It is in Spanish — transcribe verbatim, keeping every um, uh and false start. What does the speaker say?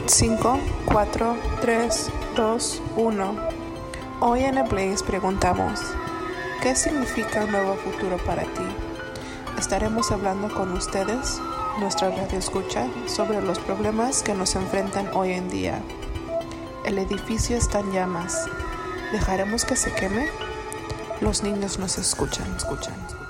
cinco, cuatro, tres, dos, uno. Hoy en el Blaze preguntamos, ¿qué significa un nuevo futuro para ti? Estaremos hablando con ustedes, nuestra radio escucha, sobre los problemas que nos enfrentan hoy en día. El edificio está en llamas. ¿Dejaremos que se queme? Los niños nos escuchan, escuchan, escuchan.